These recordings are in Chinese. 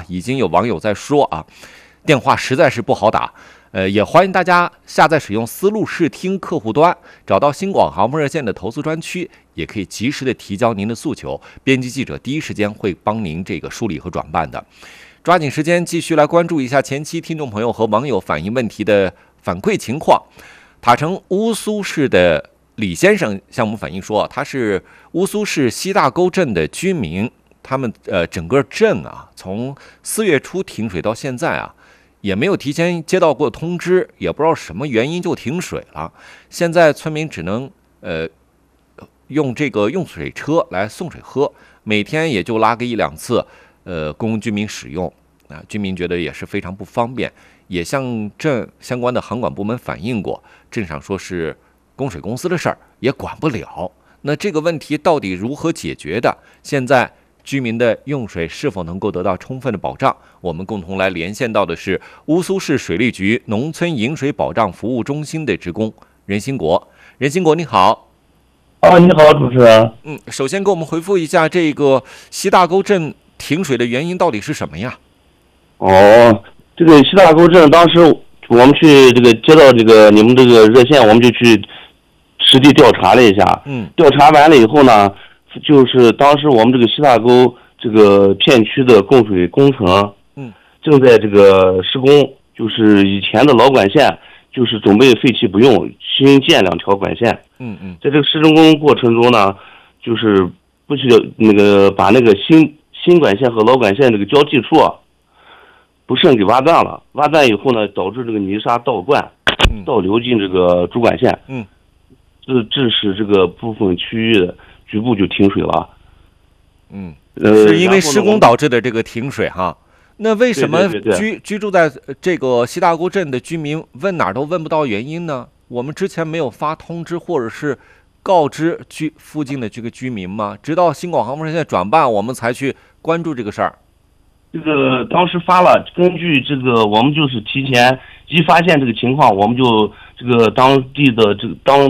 已经有网友在说啊，电话实在是不好打。也欢迎大家下载使用思路视听客户端，找到新广航空热线的投诉专区，也可以及时的提交您的诉求，编辑记者第一时间会帮您这个梳理和转办的。抓紧时间继续来关注一下前期听众朋友和网友反映问题的反馈情况。塔城乌苏市的李先生向我们反映说，他是乌苏市西大沟镇的居民，他们整个镇啊，从4月初停水到现在啊，也没有提前接到过通知，也不知道什么原因就停水了。现在村民只能用这个用水车来送水喝，每天也就拉个1-2次，供居民使用啊。居民觉得也是非常不方便，也向镇相关的航管部门反映过，镇上说是供水公司的事儿，也管不了。那这个问题到底如何解决的？现在居民的用水是否能够得到充分的保障？我们共同来连线到的是乌苏市水利局农村饮水保障服务中心的职工任兴国。任兴国，你好。 你好，主持人。 首先给我们回复一下这个西大沟镇停水的原因到底是什么呀？ 这个西大沟镇当时我们去这个接到这个你们这个热线，我们就去实地调查了一下。调查完了以后呢，就是当时我们这个西大沟这个片区的供水工程，正在这个施工，就是以前的老管线就是准备废弃不用，新建2条管线。在这个施工过程中呢，就是不需要那个把那个新管线和老管线这个交际处不慎给挖断了，挖断以后呢，导致这个泥沙倒灌，倒流进这个主管线，致使这个部分区域的局部就停水了。 是因为施工导致的这个停水哈。那为什么居住在这个西大沟镇的居民问哪儿都问不到原因呢？我们之前没有发通知或者是告知附近的这个居民吗？直到新广航空热线转办，我们才去关注这个事儿。 这个当时发了，根据这个我们就是提前一发现这个情况，我们就这个当地的这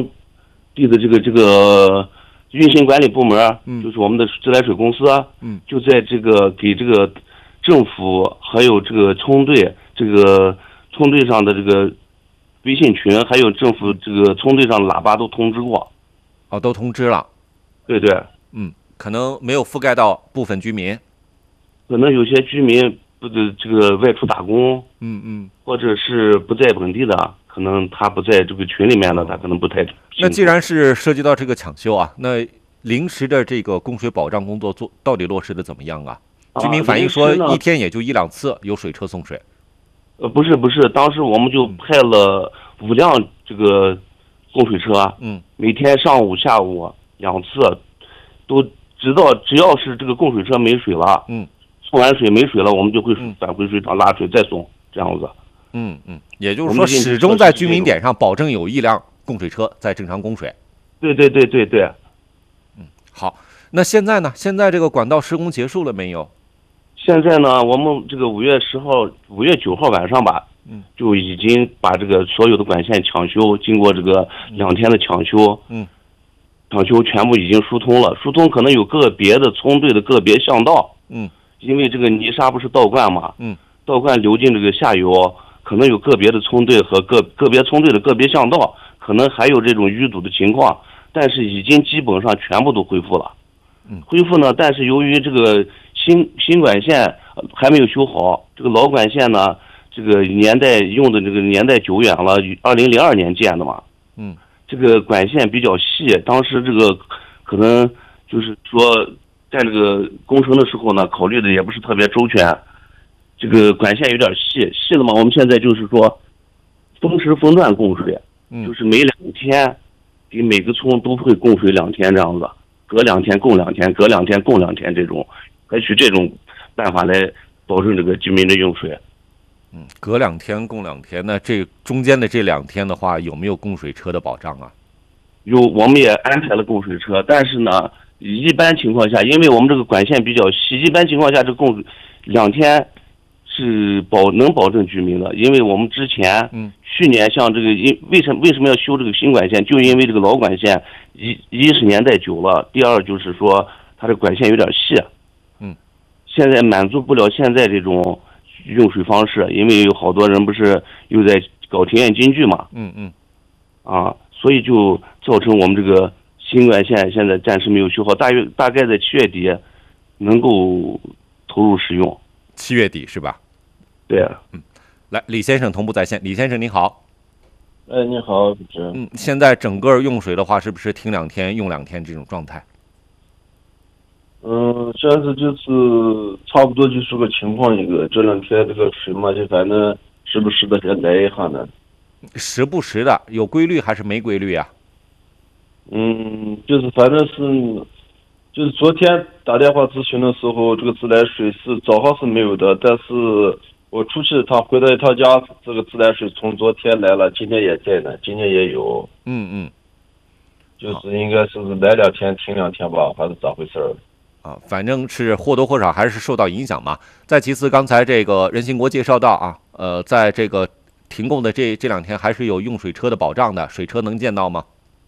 个运行管理部门，就是我们的自来水公司，就在这个给这个政府还有这个冲队上的这个微信群，还有政府这个冲队上的喇叭都通知过。 都通知了。 对。 可能没有覆盖到部分居民。 可能有些居民这个外出打工，或者是不在本地的，可能他不在这个群里面的，他可能不太清楚。 那既然是涉及到这个抢修啊，那临时的这个供水保障工作到底落实的怎么样啊？居民反映说一天也就1-2次有水车送水。 不是，当时我们就派了5辆这个供水车，每天上午下午2次，都只要是这个供水车没水了，送完水没水了，我们就会返回水厂拉水再送，这样子。 也就是说始终在居民点上保证有1辆供水车在正常供水。 对。 好，那现在呢？现在这个管道施工结束了没有？ 现在呢，我们这个5月9号晚上吧，就已经把这个所有的管线抢修，经过这个2天的抢修，全部已经疏通了。疏通可能有个别的村队的个别巷道，因为这个泥沙不是倒灌嘛，倒灌流进这个下游，可能有个别的村队和个别村队的个别巷道，可能还有这种淤堵的情况，但是已经基本上全部都恢复了。恢复呢，但是由于这个新管线还没有修好，这个老管线呢，这个年代久远了，2002年建的嘛，这个管线比较细，当时这个可能就是说在这个工程的时候呢，考虑的也不是特别周全，这个管线有点细的嘛，我们现在就是说分时分段供水，就是每2天给每个村都会供水2天这样子，隔2天供2天，隔2天供2天，这种采取这种办法来保证这个居民的用水。 隔2天供2天，那这中间的这2天的话，有没有供水车的保障啊？ 有，我们也安排了供水车，但是呢，一般情况下，因为我们这个管线比较细，一般情况下这供2天是能保证居民的，因为我们之前去年像这个为什么要修这个新管线，就因为这个老管线一是年代久了，第二就是说它这管线有点细， 现在满足不了现在这种用水方式，因为有好多人不是又在搞庭院金句嘛，所以就造成我们这个新管线现在暂时没有修好，大概在7月底能够投入使用。 7月底是吧？ 对啊。 来，李先生同步在线。李先生您好。 你好，主持人。 现在整个用水的话，是不是停2天用2天这种状态？ 现在就是差不多就是个情况一个，这2天这个水嘛，就反正时不时的也来一下呢。 时不时的，有规律还是没规律啊？ 就是反正是，就是昨天打电话咨询的时候，这个自来水是早上是没有的，但是我出去他回到他家，这个自来水从昨天来了，今天也在呢，今天也有。就是应该是来2天停2天吧，还是咋回事儿？ 反正是或多或少还是受到影响嘛。再其次，刚才这个任兴国介绍到啊，在这个停供的这2天，还是有用水车的保障的，水车能见到吗？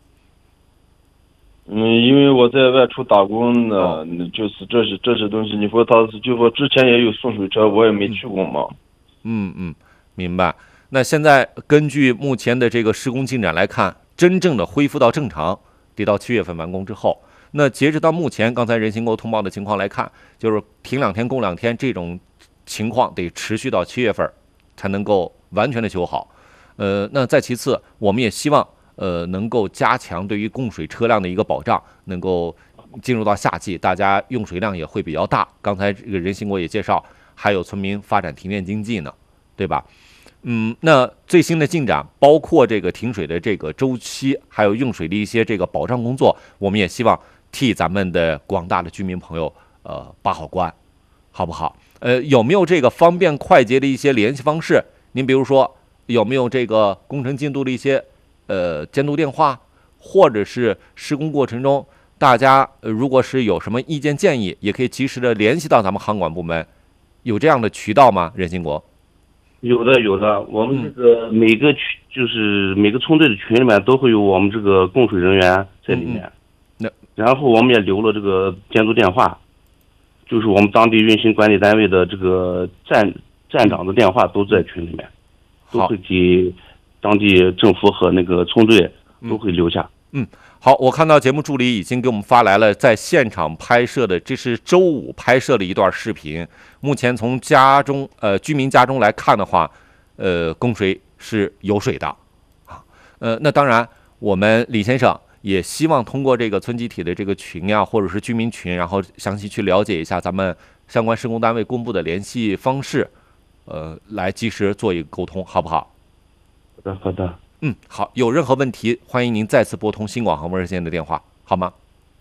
因为我在外出打工呢，就是这些东西，你说就说之前也有送水车，我也没去过嘛。 明白。那现在根据目前的这个施工进展来看，真正的恢复到正常，得到7月份完工之后。那截止到目前，刚才任兴国通报的情况来看，就是停2天供2天这种情况得持续到7月份才能够完全的修好。那再其次，我们也希望能够加强对于供水车辆的一个保障，能够进入到夏季，大家用水量也会比较大。刚才这个任兴国也介绍，还有村民发展庭院经济呢，对吧？那最新的进展，包括这个停水的这个周期，还有用水的一些这个保障工作，我们也希望替咱们的广大的居民朋友把好关，好不好？有没有这个方便快捷的一些联系方式？您比如说有没有这个工程进度的一些监督电话，或者是施工过程中大家如果是有什么意见建议，也可以及时的联系到咱们航管部门，有这样的渠道吗？任兴国？ 有的，我们这个每个区就是每个村队的群里面都会有我们这个供水人员在里面。然后我们也留了这个监督电话，就是我们当地运行管理单位的这个站长的电话都在群里面，都会给当地政府和那个村队都会留下。 好，我看到节目助理已经给我们发来了在现场拍摄的，这是周5拍摄的一段视频。目前从居民家中来看的话，供水是有水的啊。那当然，我们李先生也希望通过这个村集体的这个群呀，或者是居民群，然后详细去了解一下咱们相关施工单位公布的联系方式，来及时做一个沟通，好不好？ 好的。 好，有任何问题，欢迎您再次拨通新广航热线的电话，好吗？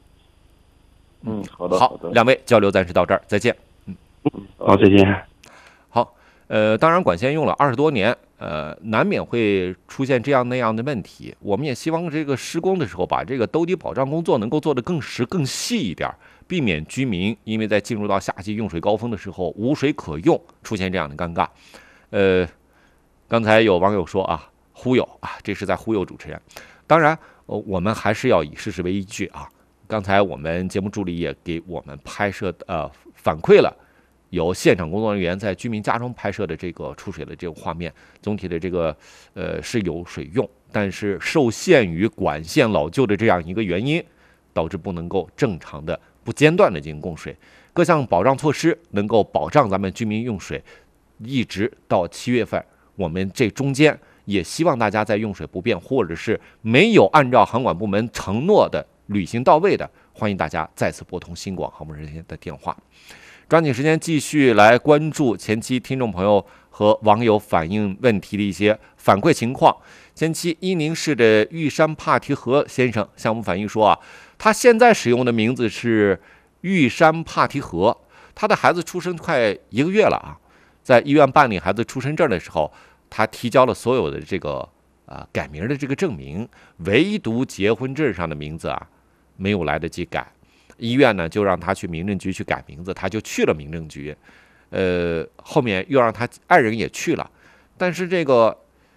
好的。 好，2位交流暂时到这儿，再见。 好，再见。 好，当然管线用了20多年，难免会出现这样那样的问题。我们也希望这个施工的时候，把这个兜底保障工作能够做得更实、更细一点，避免居民因为在进入到夏季用水高峰的时候无水可用，出现这样的尴尬。刚才有网友说啊，忽悠啊，这是在忽悠主持人。当然，我们还是要以事实为依据啊。刚才我们节目助理也给我们拍摄反馈了。有现场工作人员在居民家中拍摄的这个出水的这个画面，总体的这个是有水用，但是受限于管线老旧的这样一个原因，导致不能够正常的不间断的进行供水。各项保障措施能够保障咱们居民用水，一直到7月份。我们这中间也希望大家在用水不便或者是没有按照航管部门承诺的履行到位的，欢迎大家再次拨通新广航热线的电话。抓紧时间继续来关注前期听众朋友和网友反映问题的一些反馈情况。前期伊宁市的玉山帕提河先生向我们反映说啊，他现在使用的名字是玉山帕提河，他的孩子出生快1个月了啊，在医院办理孩子出生证的时候，他提交了所有的这个改名的这个证明，唯独结婚证上的名字啊没有来得及改。医院呢就让他去民政局去改名字，他就去了民政局，后面又让他爱人也去了，但是这个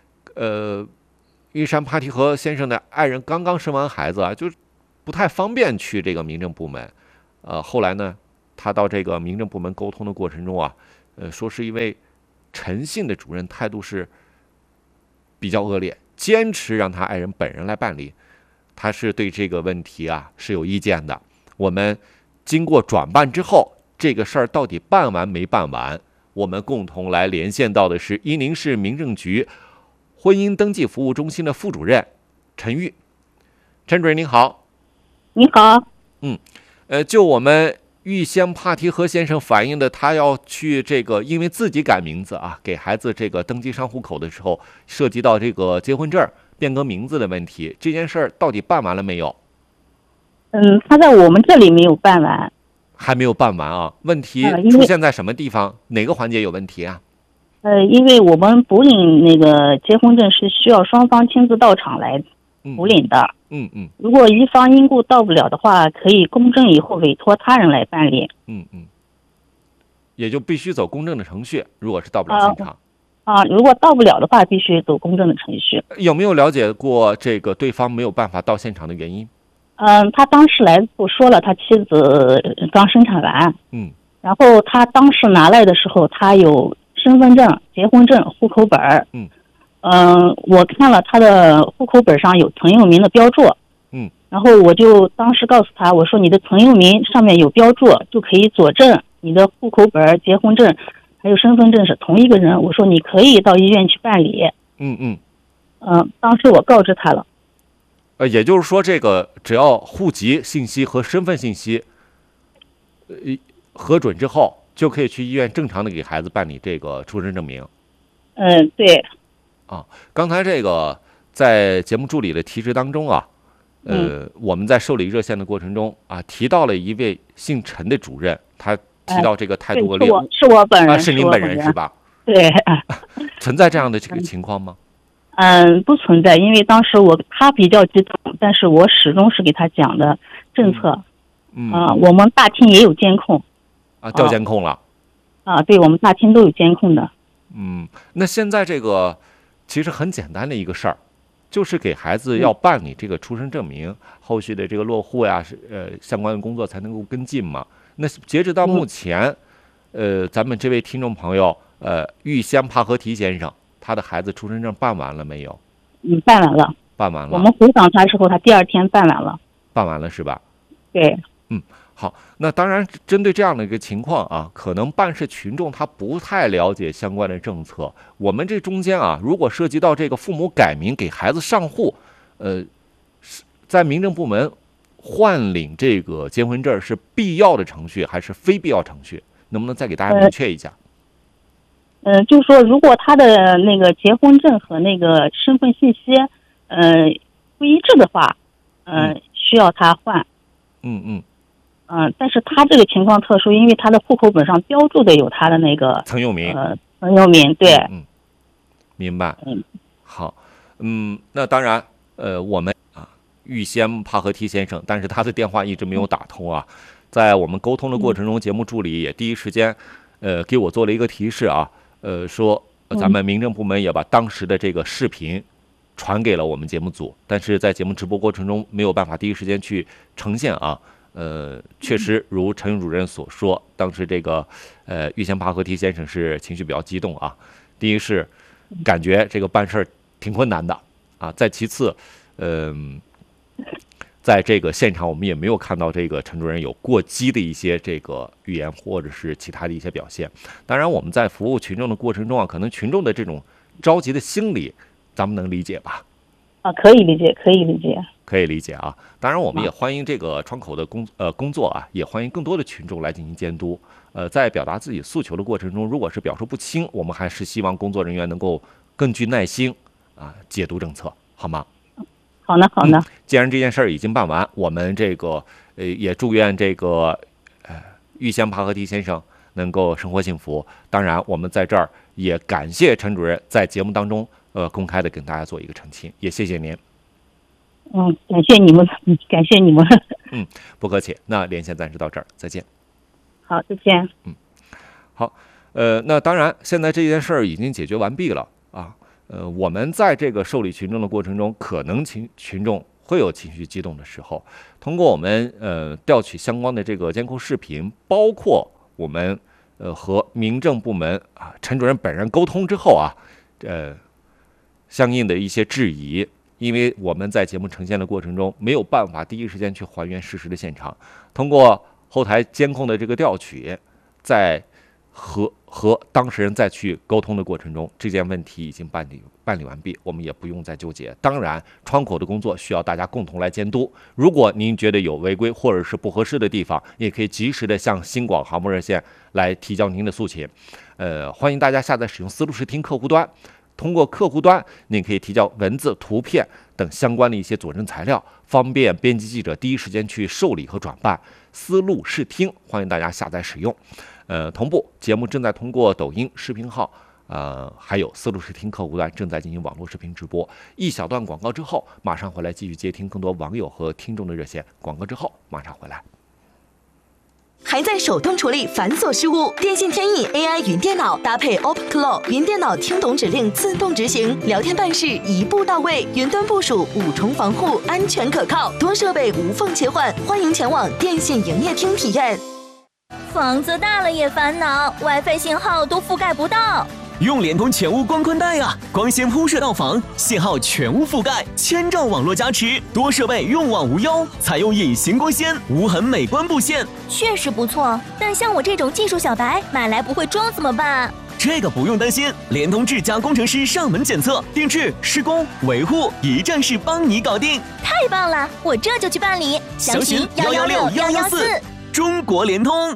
玉山帕提河先生的爱人刚刚生完孩子啊，就不太方便去这个民政部门，后来呢他到这个民政部门沟通的过程中啊，说是一位陈姓的主任态度是比较恶劣，坚持让他爱人本人来办理。他是对这个问题啊是有意见的。我们经过转办之后，这个事儿到底办完没办完，我们共同来连线到的是伊宁市民政局婚姻登记服务中心的副主任陈玉。陈主任您好。 你好。 就我们玉仙帕提和先生反映的，他要去这个因为自己改名字啊，给孩子这个登记上户口的时候，涉及到这个结婚证变更名字的问题，这件事儿到底办完了没有？ 他在我们这里没有办完。 还没有办完啊？问题出现在什么地方？哪个环节有问题啊？ 因为我们补领那个结婚证是需要双方亲自到场来补领的。如果一方因故到不了的话，可以公证以后委托他人来办理。 也就必须走公证的程序。如果是到不了现场如果到不了的话，必须走公证的程序。 有没有了解过这个对方没有办法到现场的原因？ 他当时来我说了，他妻子刚生产完。然后他当时拿来的时候，他有身份证、结婚证、户口本。我看了他的户口本上有曾用民的标注。然后我就当时告诉他，我说你的曾用民上面有标注，就可以佐证你的户口本、结婚证还有身份证是同一个人。我说你可以到医院去办理。当时我告知他了。 也就是说，这个只要户籍信息和身份信息核准之后，就可以去医院正常的给孩子办理这个出生证明。 对。 刚才这个在节目助理的提示当中啊，我们在受理热线的过程中啊，提到了一位姓陈的主任，他提到这个态度恶劣。 是我本人。 是您本人是吧？ 对。 存在这样的这个情况吗？ 不存在，因为当时他比较激动，但是我始终是给他讲的政策。我们大厅也有监控。 调监控了。 对，我们大厅都有监控的。 那现在这个其实很简单的一个事儿，就是给孩子要办理这个出生证明，后续的这个落户呀，相关的工作才能够跟进嘛。那截止到目前，咱们这位听众朋友，玉香帕合提先生，他的孩子出生证办完了没有？ 办完了。办完了。我们回访他之后，他第二天办完了。办完了是吧？ 对。 好，那当然，针对这样的一个情况啊，可能办事群众他不太了解相关的政策。我们这中间啊，如果涉及到这个父母改名给孩子上户，在民政部门换领这个结婚证是必要的程序还是非必要程序？能不能再给大家明确一下？ 就是说，如果他的那个结婚证和那个身份信息，不一致的话，需要他换。但是他这个情况特殊，因为他的户口本上标注的有他的那个曾用民。 曾用民，对。 明白。好。那当然，我们玉仙帕合提先生，但是他的电话一直没有打通啊。在我们沟通的过程中，节目助理也第一时间，给我做了一个提示啊，说咱们民政部门也把当时的这个视频传给了我们节目组，但是在节目直播过程中没有办法第一时间去呈现啊。确实如陈主任所说，当时这个玉仙帕合提先生是情绪比较激动啊。第一是感觉这个办事儿挺困难的啊，再其次，在这个现场我们也没有看到这个陈主任有过激的一些这个语言或者是其他的一些表现。当然我们在服务群众的过程中啊，可能群众的这种着急的心理咱们能理解吧？ 可以理解，可以理解， 可以理解啊。当然我们也欢迎这个窗口的工作啊，也欢迎更多的群众来进行监督。在表达自己诉求的过程中，如果是表述不清，我们还是希望工作人员能够更具耐心啊，解读政策，好吗？ 好的，好的。 既然这件事儿已经办完，我们这个也祝愿这个玉香帕合提先生能够生活幸福。当然，我们在这儿也感谢陈主任在节目当中公开的跟大家做一个澄清，也谢谢您。 感谢你们，感谢你们。 不客气。那连线暂时到这儿，再见。 好，再见。 好，那当然，现在这件事儿已经解决完毕了啊。我们在这个受理群众的过程中，可能群众会有情绪激动的时候。通过我们调取相关的这个监控视频，包括我们和民政部门啊陈主任本人沟通之后啊，相应的一些质疑，因为我们在节目呈现的过程中没有办法第一时间去还原事实的现场，通过后台监控的这个调取，在和当事人再去沟通的过程中，这件问题已经办理完毕，我们也不用再纠结。当然，窗口的工作需要大家共同来监督。如果您觉得有违规或者是不合适的地方，也可以及时的向新广航务热线来提交您的诉请。欢迎大家下载使用思路视听客户端，通过客户端，您可以提交文字、图片等相关的一些佐证材料，方便编辑记者第一时间去受理和转办。思路视听，欢迎大家下载使用。同步节目正在通过抖音视频号，还有思路视听客户端正在进行网络视频直播。一小段广告之后，马上回来继续接听更多网友和听众的热线。广告之后马上回来。 还在手动处理繁琐事务？电信天翼 AI 云电脑搭配 OpenClaw 云电脑，听懂指令自动执行，聊天办事一步到位，云端部署5重防护，安全可靠，多设备无缝切换。欢迎前往电信营业厅体验。 房子大了也烦恼 ，WiFi 信号都覆盖不到。 用联通全屋光宽带啊，光纤铺设到房，信号全屋覆盖，1000兆网络加持，多设备用网无忧，采用隐形光纤，无痕美观布线， 确实不错。但像我这种技术小白，买来不会装怎么办？ 这个不用担心，联通智家工程师上门检测、定制、施工、维护，一站式帮你搞定。 太棒了，我这就去办理。 详询116-114。中国联通。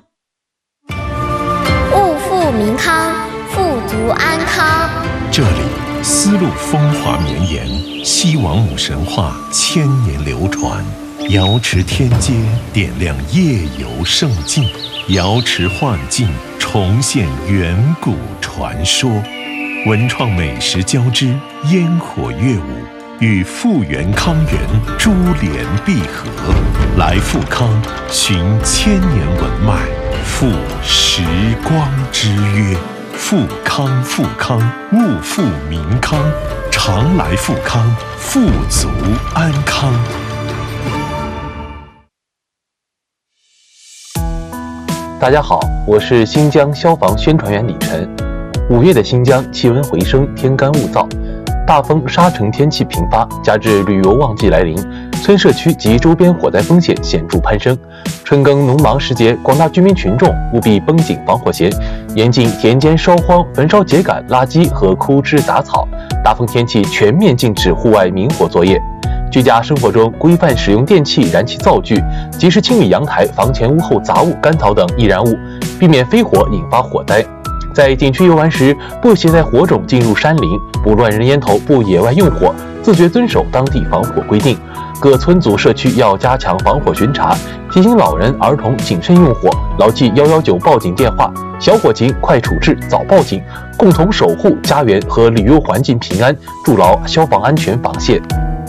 物富民康，富足安康。 这里丝路风华绵延，西王母神话千年流传。瑶池天街点亮夜游胜境，瑶池幻境重现远古传说。文创美食交织，烟火乐舞与富源康源珠联璧合。来富康，寻千年文脉，赴时光之约。富康富康，物富民康，常来富康，富足安康。 大家好，我是新疆消防宣传员李晨。5月的新疆气温回升，天干物燥，大风沙尘天气频发，加之旅游旺季来临，村社区及周边火灾风险显著攀升。春耕农忙时节，广大居民群众务必绷紧防火弦，严禁田间烧荒、焚烧秸秆、垃圾和枯枝杂草。大风天气全面禁止户外明火作业。居家生活中规范使用电器、燃气灶具，及时清理阳台、房前屋后杂物、干草等易燃物，避免飞火引发火灾。在景区游玩时，不携带火种进入山林，不乱扔烟头，不野外用火，自觉遵守当地防火规定。各村组社区要加强防火巡查，提醒老人、儿童谨慎用火，牢记119报警电话，小火情快处置，早报警，共同守护家园和旅游环境平安，筑牢消防安全防线。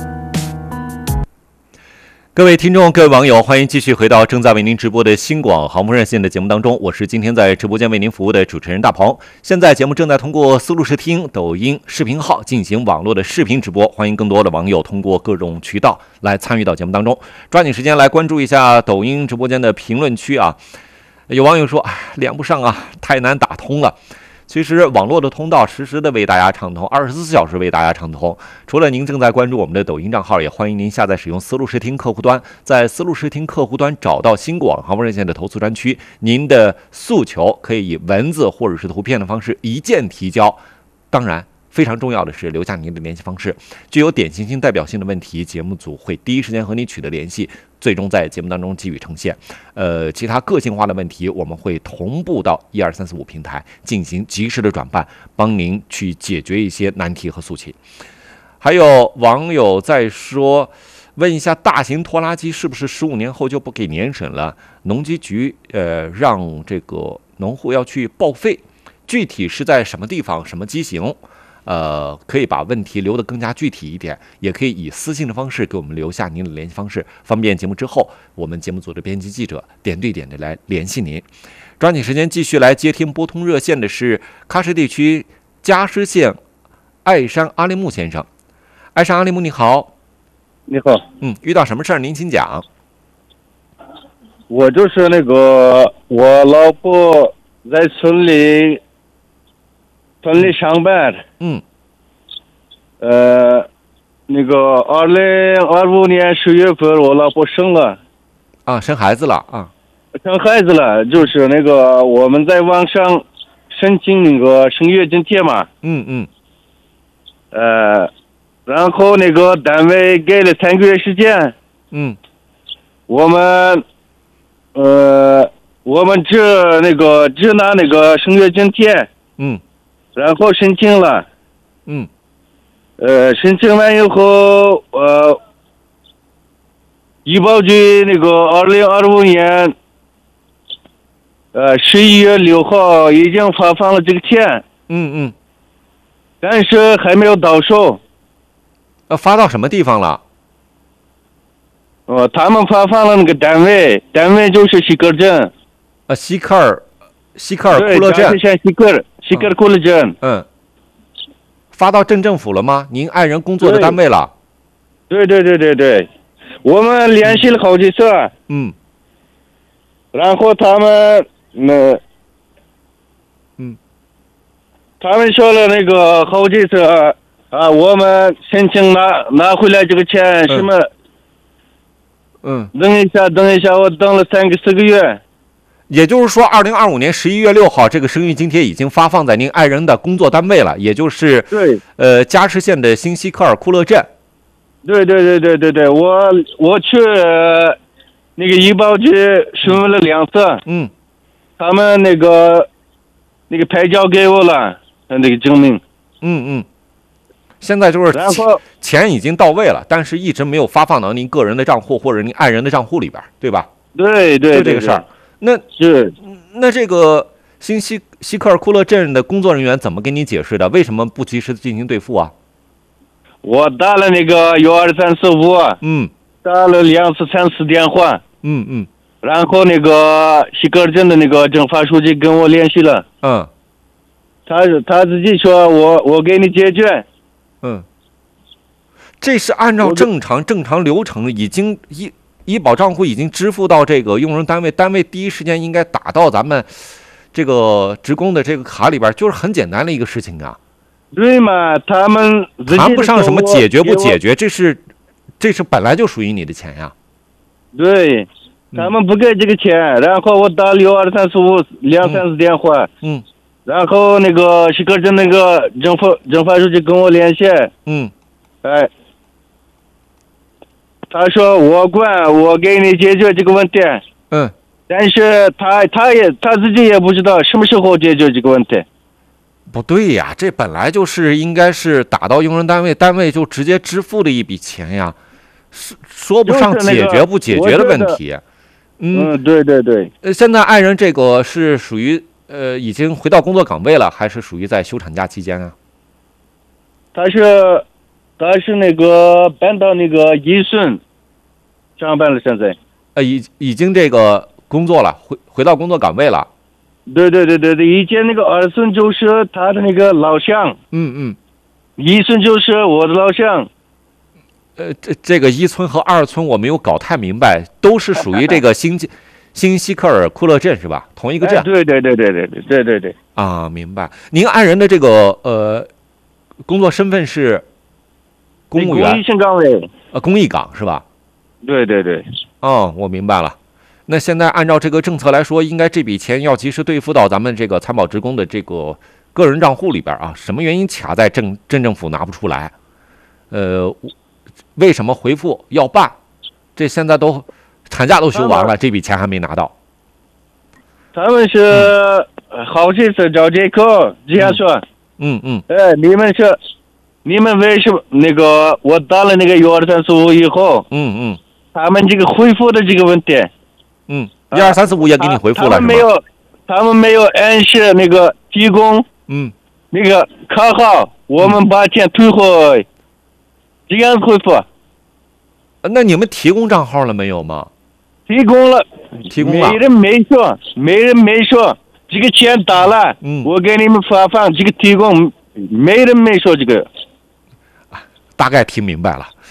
各位听众、各位网友，欢迎继续回到正在为您直播的新广航空热线的节目当中，我是今天在直播间为您服务的主持人大鹏。现在节目正在通过丝路视听、抖音视频号进行网络的视频直播，欢迎更多的网友通过各种渠道来参与到节目当中。抓紧时间来关注一下抖音直播间的评论区啊！有网友说，连不上啊，太难打通了。其实网络的通道实时的为大家畅通，24小时为大家畅通。除了您正在关注我们的抖音账号，也欢迎您下载使用丝路视听客户端，在丝路视听客户端找到新广航空热线的投诉专区，您的诉求可以以文字或者是图片的方式一键提交。当然非常重要的是留下您的联系方式，具有典型性代表性的问题，节目组会第一时间和你取得联系，最终在节目当中给予呈现。其他个性化的问题，我们会同步到12345平台进行及时的转办，帮您去解决一些难题和诉请。还有网友在说，问一下大型拖拉机是不是15年后就不给年审了？农机局让这个农户要去报废，具体是在什么地方、什么机型？可以把问题留得更加具体一点，也可以以私信的方式给我们留下您的联系方式，方便节目之后我们节目组的编辑记者点对点的来联系您。抓紧时间继续来接听拨通热线的是喀什地区加什县艾山阿利木先生。艾山阿利木，你好。 你好。 遇到什么事儿您请讲。 我就是那个我老婆在村里上班。那个2025年10月份我老婆生了。 生孩子了啊。 生孩子了，就是那个我们在网上申请那个生育津贴嘛。然后那个单位给了3个月时间。我们只拿那个生育津贴。然后申请了。申请完以后，医保局那个2025年11月6号已经发放了这个钱。但是还没有到手。 发到什么地方了？ 他们发放了那个单位就是西克尔镇。 西克尔库勒镇。 西克尔库勒镇。 发到镇政府了吗？您爱人工作的单位了？ 对，我们联系了好几次。然后他们说了那个好几次我们申请拿回来这个钱什么？等一下，我等了4个月。 也就是说，2025年11月6号，这个生育津贴已经发放在您爱人的工作单位了，也就是嘉实县的新西克尔库勒镇。 对，我去那个医保局询问了2次。他们那个牌照给我了，那个证明。 现在就是钱已经到位了，但是一直没有发放到您个人的账户或者您爱人的账户里边，对吧？ 对， 就这个事儿。那这个新西克尔库勒镇的工作人员怎么跟你解释的？为什么不及时进行兑付啊？ 我打了那个12345。打了2次3次电话。然后那个西克尔镇的那个政法书记跟我联系了。他自己说我给你解决。 这是按照正常流程，已经医保账户已经支付到这个用人单位第一时间应该打到咱们这个职工的这个卡里边，就是很简单的一个事情啊。 对嘛，他们谈不上什么解决不解决，这是本来就属于你的钱呀。 对，他们不给这个钱，然后我打12345 2-3次电话。然后那个西克尔镇那个政法书记跟我联系。他说我给你解决这个问题。但是他自己也不知道什么时候解决这个问题。 不对呀，这本来就是应该是打到用人单位就直接支付的一笔钱呀，说不上解决不解决的问题。 对。 现在爱人这个是属于已经回到工作岗位了，还是属于在休产假期间啊？ 他是那个搬到那个伊顺上班了，现在。 已经这个工作了，回到工作岗位了。 对，以前那个二村就是他的那个老乡。一村就是我的老乡。 这个一村和二村我没有搞太明白，都是属于这个新西克尔库勒镇是吧？同一个镇。 对。 明白。您爱人的这个工作身份是公务员。 公益性岗位。 公益岗是吧？ 对。 我明白了。那现在按照这个政策来说，应该这笔钱要及时兑付到咱们这个参保职工的这个个人账户里边啊。什么原因卡在镇政府拿不出来？为什么回复要办？这现在都产假都休完了，这笔钱还没拿到。 他们是好几次找这个这样说。你们为什么那个我打了那个12345以后，他们这个回复的这个问题 ，12345也给你回复了， 他们没有按时那个提供那个卡号，我们把钱退回，这样回复。 那你们提供账号了没有吗？ 提供了。 没人没说这个钱打了，我给你们发放这个提供，没人没说这个。 大概听明白了。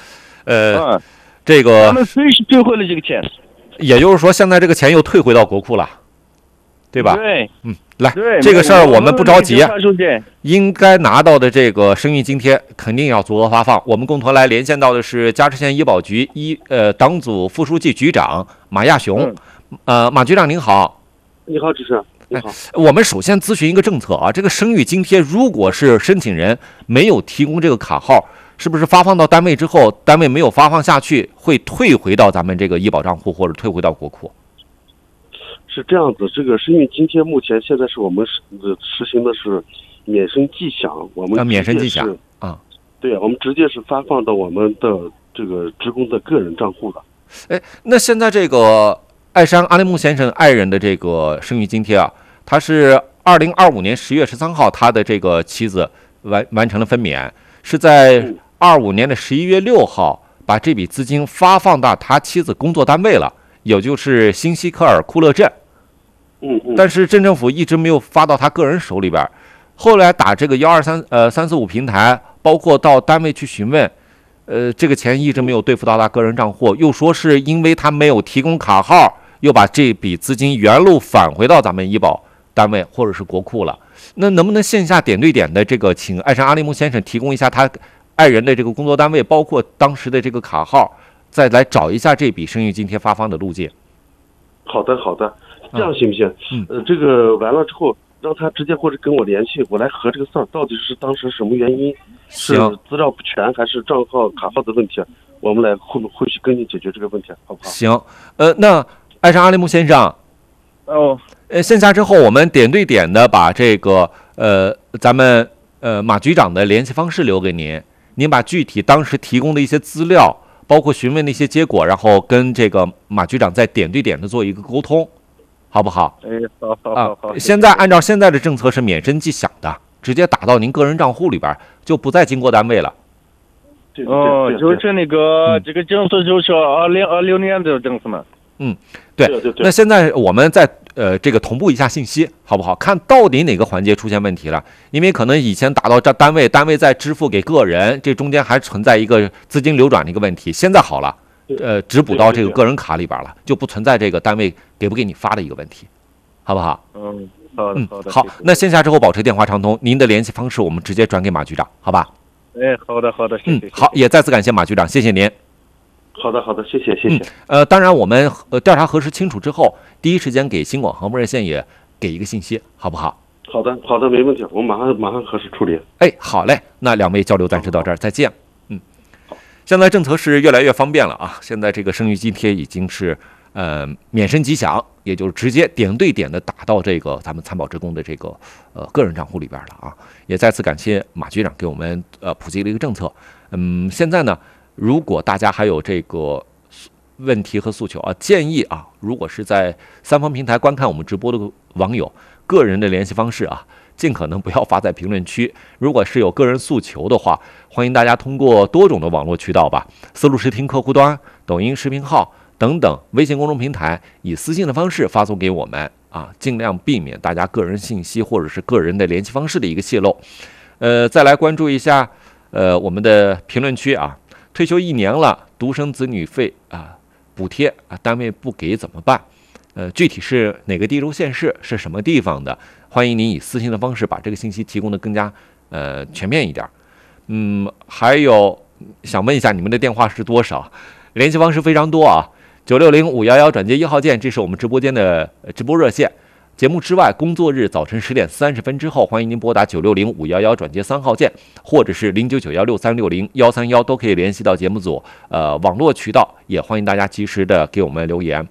这个他们随时退回了这个钱， 也就是说，现在这个钱又退回到国库了，对吧？ 对， 来， 对， 这个事儿我们不着急， 对， 应该拿到的这个生育津贴肯定要足额发放。我们共同来连线到的是嘉实县医保局党组副书记局长马亚雄，马局长您好。 你好，主持人。你好， 我们首先咨询一个政策啊，这个生育津贴如果是申请人没有提供这个卡号，是不是发放到单位之后，单位没有发放下去，会退回到咱们这个医保账户或者退回到国库？ 是这样子，这个生育津贴目前现在是我们实行的是免申即享，我们免申即享啊， 对，我们直接是发放到我们的这个职工的个人账户的。 那现在这个爱山阿里木先生爱人的这个生育津贴啊，他是2025年10月13号，他的这个妻子完成了分娩，是在25年的11月6号把这笔资金发放到他妻子工作单位了，也就是新西科尔库勒镇。但是镇政府一直没有发到他个人手里边。后来打这个123-345平台，包括到单位去询问，这个钱一直没有兑付到他个人账户，又说是因为他没有提供卡号，又把这笔资金原路返回到咱们医保单位或者是国库了。那能不能线下点对点的这个请爱山阿里木先生提供一下他爱人的这个工作单位，包括当时的这个卡号，再来找一下这笔生育津贴发放的路径？ 好的，这样行不行？这个完了之后，让他直接或者跟我联系，我来核这个事儿，到底是当时什么原因？是资料不全还是账号卡号的问题？我们来后续跟你解决这个问题，好不好？ 行，那爱山阿里木先生，线下之后我们点对点的把这个咱们马局长的联系方式留给您，您把具体当时提供的一些资料，包括询问的一些结果，然后跟这个马局长再点对点的做一个沟通，好不好？好。现在按照现在的政策是免申即享的，直接打到您个人账户里边，就不再经过单位了。 就是那个这个政策就是2026年的政策嘛。 对。那现在我们再这个同步一下信息，好不好？看到底哪个环节出现问题了？因为可能以前打到这单位再支付给个人，这中间还存在一个资金流转的一个问题。现在好了，只补到这个个人卡里边了，就不存在这个单位给不给你发的一个问题，好不好？ 好的。 好，那线下之后保持电话畅通，您的联系方式我们直接转给马局长，好吧？ 好的，谢谢。 好，也再次感谢马局长，谢谢您。 好的，谢谢。 当然我们调查核实清楚之后，第一时间给新广航播热线也给一个信息，好不好？ 好的，没问题，我马上核实处理。 好嘞，那两位交流暂时到这儿，再见。现在政策是越来越方便了啊，现在这个生育津贴已经是免申即享，也就是直接点对点的打到这个咱们参保职工的这个个人账户里边了啊。也再次感谢马局长给我们普及了一个政策。现在呢，如果大家还有这个问题和诉求啊，建议啊，如果是在三方平台观看我们直播的网友，个人的联系方式啊，尽可能不要发在评论区。如果是有个人诉求的话，欢迎大家通过多种的网络渠道吧，思路视听客户端、抖音视频号等等微信公众平台，以私信的方式发送给我们啊，尽量避免大家个人信息或者是个人的联系方式的一个泄露。再来关注一下我们的评论区啊，退休1年了，独生子女费啊补贴啊，单位不给怎么办？具体是哪个地州县市，是什么地方的？欢迎您以私信的方式把这个信息提供的更加全面一点。还有想问一下你们的电话是多少？联系方式非常多啊，960-511转接1号键，这是我们直播间的直播热线。节目之外，工作日早晨10点30分之后，欢迎您拨打960-511转接3号键，或者是09916360-131，都可以联系到节目组。网络渠道也欢迎大家及时的给我们留言。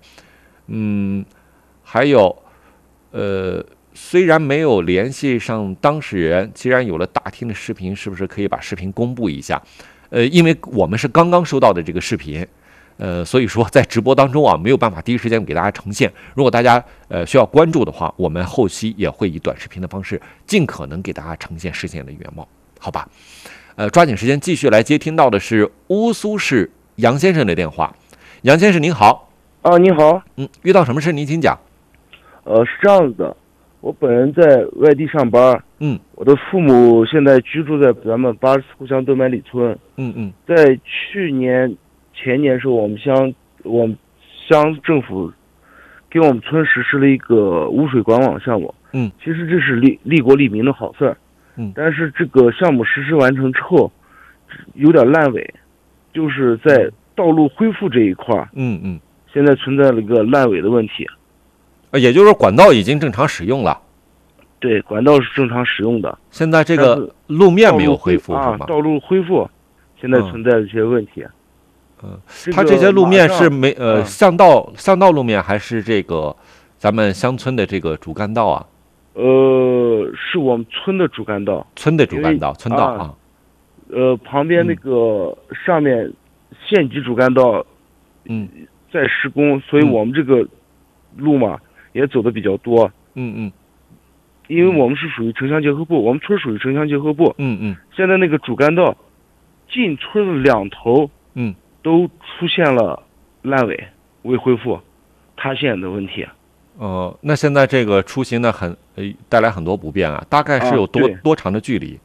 还有虽然没有联系上当事人，既然有了大厅的视频，是不是可以把视频公布一下？因为我们是刚刚收到的这个视频。所以说在直播当中啊，没有办法第一时间给大家呈现。如果大家需要关注的话，我们后期也会以短视频的方式尽可能给大家呈现事件的原貌，好吧？抓紧时间继续来接听到的是乌苏市杨先生的电话。杨先生您好。 您好。 遇到什么事您请讲。 是这样子的， 我本人在外地上班，我的父母现在居住在咱们84户乡敦满里村，在去年、前年时候，我们乡政府给我们村实施了一个污水管网项目，其实这是利国利民的好事儿，但是这个项目实施完成之后，有点烂尾，就是在道路恢复这一块，现在存在了一个烂尾的问题。 也就是说管道已经正常使用了。 对，管道是正常使用的。 现在这个路面没有恢复是吗？ 道路恢复现在存在一些问题。 它这些路面是巷道路面还是这个咱们乡村的这个主干道啊？ 是我们村的主干道。 村道啊。 旁边那个上面县级主干道，在施工，所以我们这个路嘛也走的比较多。因为我们是属于城乡结合部，我们村属于城乡结合部。现在那个主干道进村的两头，都出现了烂尾，未恢复，塌陷的问题。 那现在这个出行呢带来很多不便啊，大概是有多长的距离？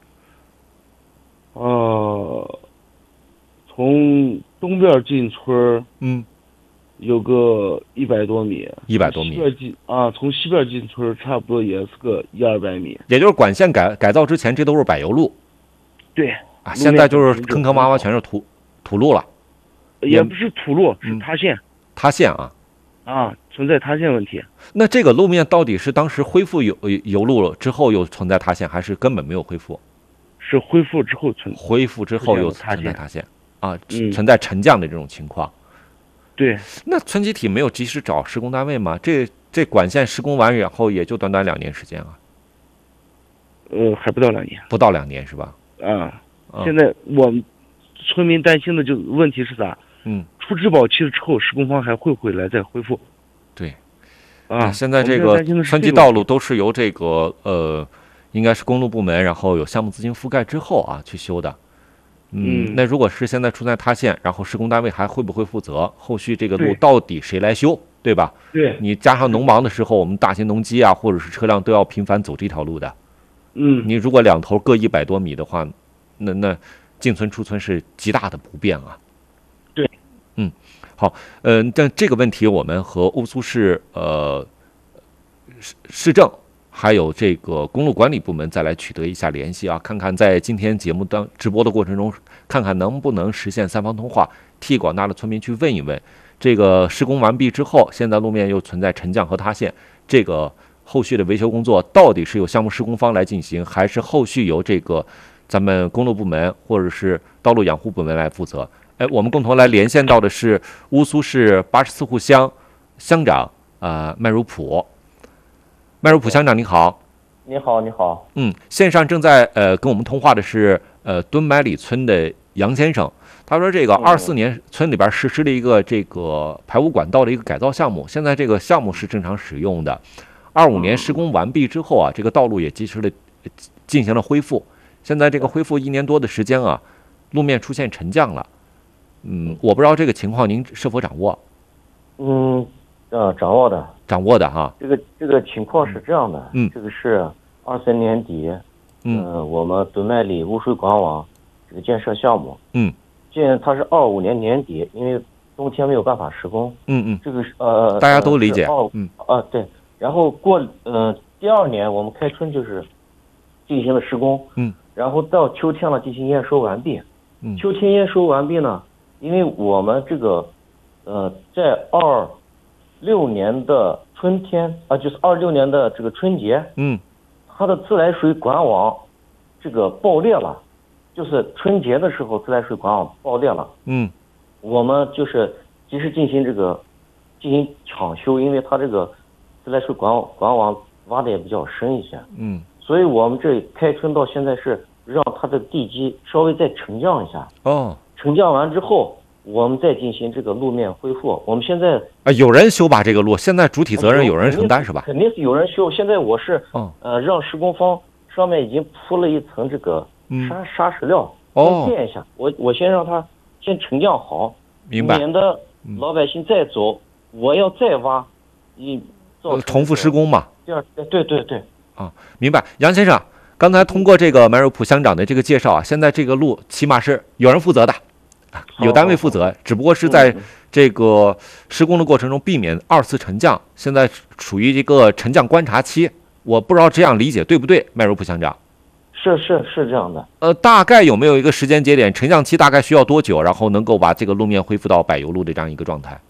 从东边进村，有个100多米。 100多米。 从西边进村差不多也是个100-200米。 也就是管线改造之前，这都是柏油路。 对。 现在就是坑坑洼洼，全是土路了。 也不是土路，是塌陷。 塌陷啊。 存在塌陷问题。 那这个路面到底是当时恢复油路了之后又存在塌陷，还是根本没有恢复？ 是恢复之后恢复之后又存在塌陷存在沉降的这种情况。 对。 那村集体没有及时找施工单位吗？这管线施工完然后也就短短2年时间啊。 还不到2年。 不到2年是吧？ 现在我们村民担心的就问题是啥？出质保期了之后，施工方还会不会来再恢复？ 对。现在这个村级道路都是由这个应该是公路部门，然后有项目资金覆盖之后去修的。那如果是现在出现塌陷，然后施工单位还会不会负责？后续这个路到底谁来修，对吧？ 对。 你加上农忙的时候，我们大型农机或者是车辆都要频繁走这条路的。你如果两头各100多米的话，那进村出村是极大的不便啊。 对。 好，但这个问题我们和乌苏市市政还有这个公路管理部门再来取得一下联系看看在今天节目直播的过程中，看看能不能实现3方通话，替广大的村民去问一问，这个施工完毕之后，现在路面又存在沉降和塌陷，这个后续的维修工作到底是由项目施工方来进行，还是后续由这个咱们公路部门或者是道路养护部门来负责？我们共同来连线到的是乌苏市84户乡乡长麦如普。麦如普乡长您好。 你好。 线上正在跟我们通话的是敦满里村的杨先生，他说这个24年村里边实施了一个这个排污管道的一个改造项目，现在这个项目是正常使用的。25年施工完毕之后这个道路也及时的进行了恢复。现在这个恢复1年多的时间路面出现沉降了。我不知道这个情况您是否掌握？掌握的哈。 这个情况是这样的，这个是23年底，我们敦满里污水管网这个建设项目，它是25年年底，因为冬天没有办法施工，这个是大家都理解， 对，然后第2年我们开春就是进行了施工，然后到秋天了进行验收完毕，秋天验收完毕呢，因为我们这个在26年的春天就是26年的这个春节，它的自来水管网这个爆裂了，就是春节的时候自来水管网爆裂了，我们就是及时进行抢修，因为它这个自来水管网挖的也比较深一些，所以我们这开春到现在是让它的地基稍微再沉降一下，沉降完之后我们再进行这个路面恢复。我们现在有人修把这个路，现在主体责任有人承担是吧？ 肯定是有人修。现在我是让施工方上面已经铺了一层这个砂石料，垫一下。我先让它先沉降好， 明白， 免得老百姓再走，我要再挖， 重复施工嘛。 对。 啊，明白。杨先生，刚才通过这个麦瑞普乡长的这个介绍啊，现在这个路起码是有人负责的，有单位负责，只不过是在这个施工的过程中避免2次沉降，现在处于一个沉降观察期。我不知道这样理解对不对，麦瑞普乡长？ 是这样的。 大概有没有一个时间节点？沉降期大概需要多久，然后能够把这个路面恢复到柏油路的这样一个状态？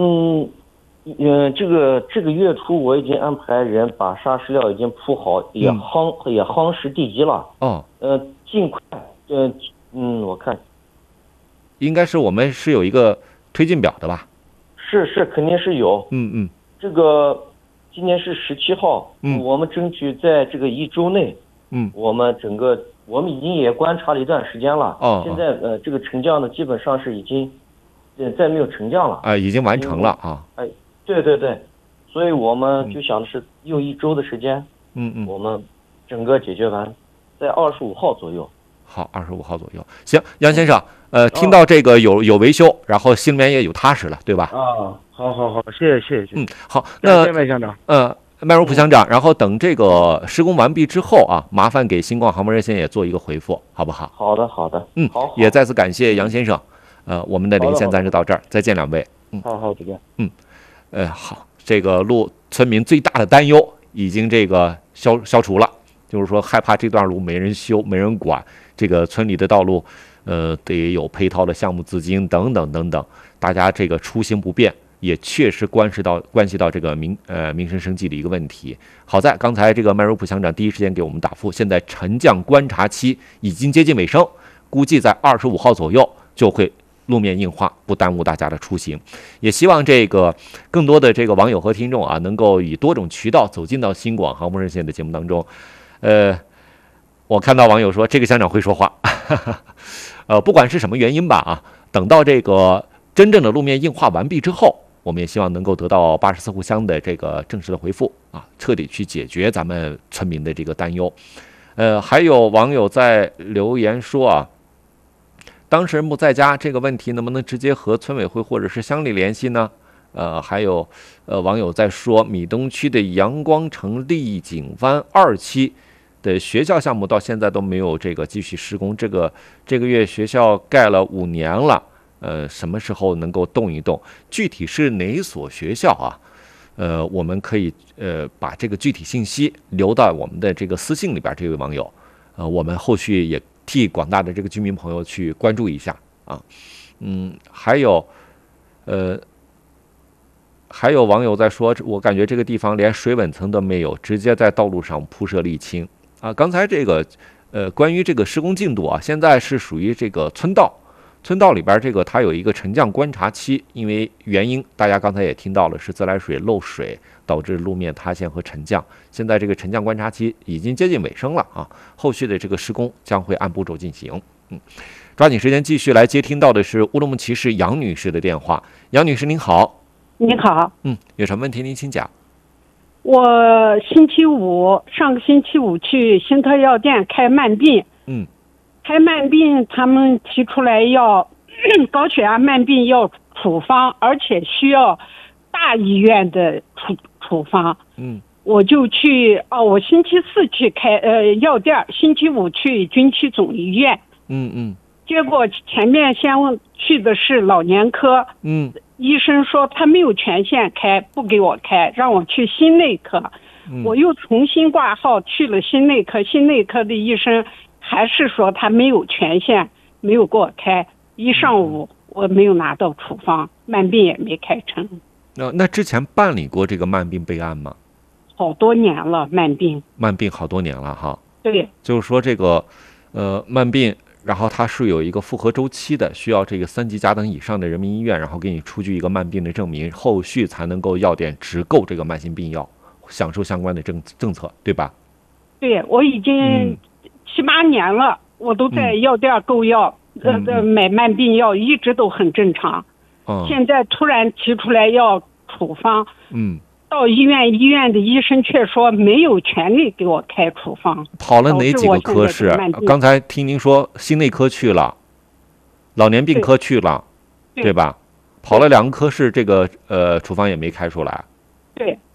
这个月初我已经安排人把砂石料已经铺好，也夯实地基了。尽快，我看应该是我们是有一个推进表的吧？ 是肯定是有。这个今年是17号，我们争取在这个1周内，我们已经也观察了一段时间了。现在这个沉降呢，基本上是已经再没有沉降了。 已经完成了啊。 对，所以我们就想的是用1周的时间，我们整个解决完，在25号左右。 好，25号左右。行，杨先生，听到这个有维修，然后心里面也有踏实了，对吧？ 好，谢谢。 好，那麦乡长， 麦如普乡长，然后等这个施工完毕之后啊，麻烦给星光航空热线也做一个回复，好不好？ 好的。好。 也再次感谢杨先生。我们的连线暂时到这儿，再见两位。 好，再见。 好，这个路村民最大的担忧已经这个消除了，就是说害怕这段路没人修、没人管，这个村里的道路，得有配套的项目资金等等，大家这个出行不便，也确实关系到这个民生生计的一个问题。好在刚才这个麦如普乡长第一时间给我们答复，现在沉降观察期已经接近尾声，估计在25号左右就会路面硬化，不耽误大家的出行。也希望这个更多的这个网友和听众啊，能够以多种渠道走进到新广航空热线的节目当中。我看到网友说这个乡长会说话，不管是什么原因吧啊，等到这个真正的路面硬化完毕之后，我们也希望能够得到84户乡的这个正式的回复啊，彻底去解决咱们村民的这个担忧。还有网友在留言说啊，当事人不在家，这个问题能不能直接和村委会或者是乡里联系呢？还有网友在说，米东区的阳光城丽景湾2期的学校项目到现在都没有这个继续施工，这个月学校盖了5年了，什么时候能够动一动？具体是哪所学校啊？我们可以把这个具体信息留到我们的这个私信里边，这位网友，我们后续也替广大的这个居民朋友去关注一下啊。还有网友在说，我感觉这个地方连水稳层都没有，直接在道路上铺设沥青啊。刚才这个关于这个施工进度啊，现在是属于这个村道里边这个它有一个沉降观察期，因为原因大家刚才也听到了，是自来水漏水导致路面塌陷和沉降。现在这个沉降观察期已经接近尾声了啊，后续的这个施工将会按步骤进行。抓紧时间继续来接听到的是乌鲁木齐市杨女士的电话。杨女士您好。 你好。 有什么问题您请讲。 我上个星期五去新特药店开慢病。开慢病他们提出来要高血压慢病要处方，而且需要大医院的处方。我就去我星期四去开药店，星期五去军区总医院。结果前面先去的是老年科。医生说他没有权限开，不给我开，让我去心内科。我又重新挂号去了心内科，心内科的医生还是说他没有权限，没有给我开。一上午我没有拿到处方，慢病也没开成。 那之前办理过这个慢病备案吗？ 好多年了，慢病好多年了哈。 对， 就是说这个慢病，然后它是有一个复核周期的，需要这个3级甲等以上的人民医院，然后给你出具一个慢病的证明，后续才能够药店直购这个慢性病药，享受相关的政策，对吧？ 对，我已经7、8年了，我都在药店购药，买慢病药，一直都很正常。现在突然提出来要处方，到医院的医生却说没有权利给我开处方。 跑了哪几个科室？刚才听您说心内科去了，老年病科去了，对吧？跑了2个科室，这个处方也没开出来。 对。